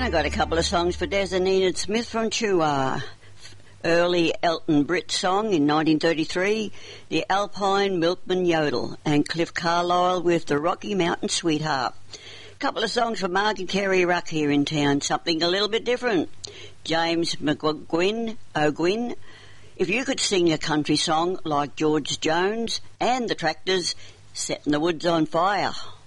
I got a couple of songs for Des and Enid Smith from Chua. Early Elton Britt song in 1933, the Alpine Milkman Yodel, and Cliff Carlisle with the Rocky Mountain Sweetheart. Couple of songs for Mark and Kerry Ruck here in town, something a little bit different. James O'Gwyn, if you could sing a country song like George Jones and the Tractors, Setting the Woods on Fire.